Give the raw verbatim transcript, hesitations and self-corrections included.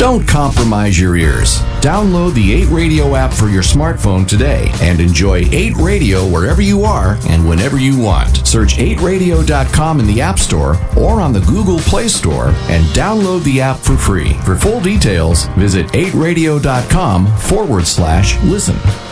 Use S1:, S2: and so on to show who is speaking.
S1: Don't compromise your ears. Download the eight Radio app for your smartphone today and enjoy eight Radio wherever you are and whenever you want. Search eight radio dot com in the App Store or on the Google Play Store and download the app for free. For full details, visit eight radio dot com forward slash listen.